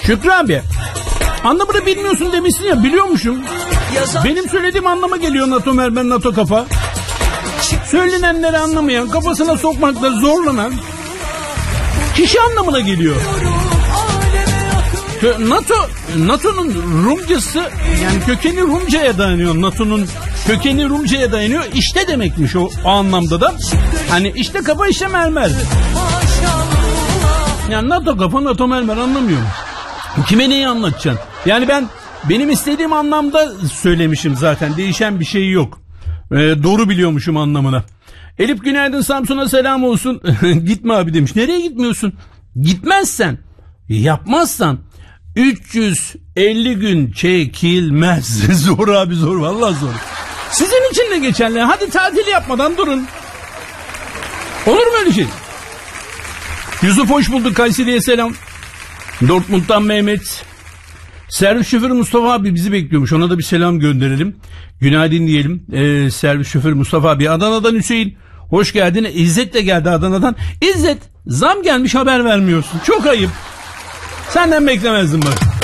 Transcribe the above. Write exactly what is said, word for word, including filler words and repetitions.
Şükrü abi, anlamını bilmiyorsun demişsin ya, biliyormuşum. Benim söylediğim anlama geliyor NATO mermer NATO kafa. Söylenenleri anlamayan, kafasına sokmakla zorlanan kişi anlamına geliyor. NATO, NATO'nun Rumcası, yani kökeni Rumca'ya dayanıyor. NATO'nun kökeni Rumca'ya dayanıyor. İşte demekmiş o, o anlamda da. Hani işte kafa işte mermer. Yani NATO kafa NATO mermer, anlamıyorum. Kime neyi anlatacaksın? Yani ben benim istediğim anlamda söylemişim zaten. Değişen bir şey yok. Ee, doğru biliyormuşum anlamına. Elif günaydın, Samsun'a selam olsun. Gitme abi demiş. Nereye gitmiyorsun? Gitmezsen, yapmazsan üç yüz elli gün çekilmez. Zor abi, zor, vallahi zor. Sizin için de geçerli. Hadi tatil yapmadan durun. Olur mu öyle şey? Yusuf hoş bulduk, Kayseri'ye selam. Dortmund'dan Mehmet. Servis şoförü Mustafa abi bizi bekliyormuş. Ona da bir selam gönderelim. Günaydın diyelim. Ee, servis şoförü Mustafa abi. Adana'dan Hüseyin. Hoş geldin. İzzet de geldi Adana'dan. İzzet, zam gelmiş, haber vermiyorsun. Çok ayıp. Senden beklemezdim bak.